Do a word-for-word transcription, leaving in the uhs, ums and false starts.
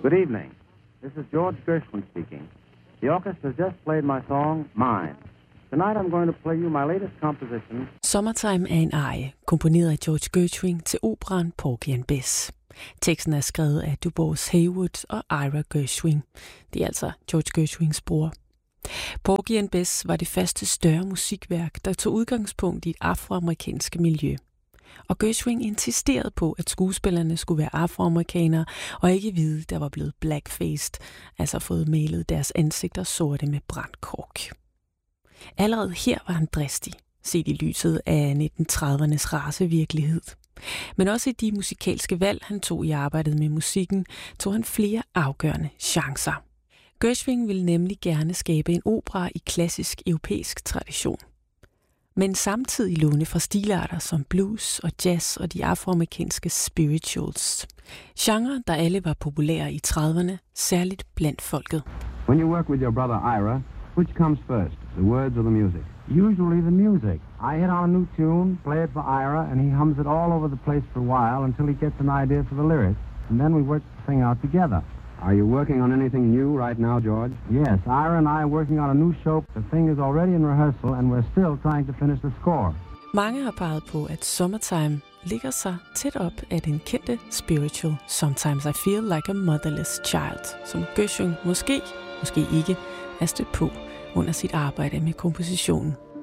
Good evening. This is George Gershwin speaking. The orchestra has just played my song, Mine. Tonight I'm going to play you my latest composition. Summertime er en arie, komponeret af George Gershwin til operaen Porgy and Bess. Teksten er skrevet af DuBois Haywood og Ira Gershwin. Det er altså George Gershwins bror. Porgy and Bess var det første større musikværk, der tog udgangspunkt i et afroamerikansk miljø. Og Gershwin insisterede på, at skuespillerne skulle være afroamerikanere og ikke hvide, der var blevet blackfaced, altså fået malet deres ansigter sorte med brændt kork. Allerede her var han dristig, set i lyset af nitten tredivernes racevirkelighed. Men også i de musikalske valg, han tog i arbejdet med musikken, tog han flere afgørende chancer. Gershwin ville nemlig gerne skabe en opera i klassisk europæisk tradition. Men samtidig låne fra stilarter som blues og jazz og de afroamerikanske spirituals. Genre, der alle var populære i trediverne, særligt blandt folket. When you work with your brother Ira, which comes first, the words or the music? Usually the music. I hit on a new tune, play it for Ira, and he hums it all over the place for a while until he gets an idea for the lyrics, and then we work the thing out together. Are you working on anything new right now, George? Yes, Ira and I are working on a new show. The thing is already in rehearsal, and we're still trying to finish the score. Mange har peget på, at Summertime ligger sig tæt op af den kendte spiritual Sometimes I Feel Like a Motherless Child, som Gershwin måske, måske ikke, er stødt på under sit arbejde med kompositionen.